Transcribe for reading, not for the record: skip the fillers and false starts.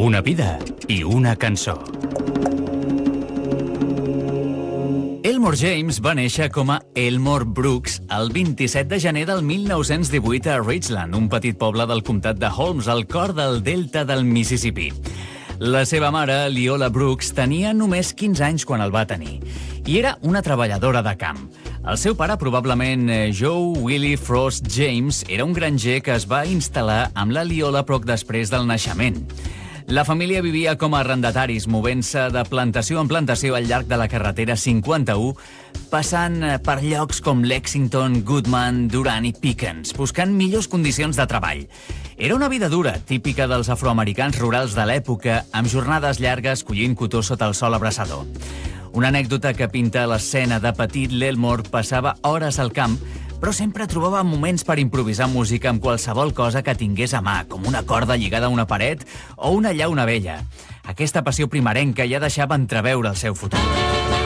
Una vida i una cançó. Elmore James va néixer com a Elmore Brooks el 27 de gener del 1918 a Richland, un petit poble del comtat de Holmes, al cor del delta del Mississippi. La seva mare, Leola Brooks, tenia només 15 anys quan el va tenir i era una treballadora de camp. El seu pare, probablement Joe Willie Frost James, era un granger que es va instal·lar amb la Leola poc després del naixement. La família vivia com a arrendataris, movent-se de plantació en plantació al llarg de la carretera 51, passant per llocs com Lexington, Goodman, Durant i Pickens, buscant millors condicions de treball. Era una vida dura, típica dels afroamericans rurals de l'època, amb jornades llargues collint cotó sota el sol abraçador. Una anècdota que pinta l'escena de petit l'Elmore passava hores al camp, però sempre trobava moments per improvisar música amb qualsevol cosa que tingués a mà, com una corda lligada a una paret o una llauna vella. Aquesta passió primerenca ja deixava entreveure el seu futur.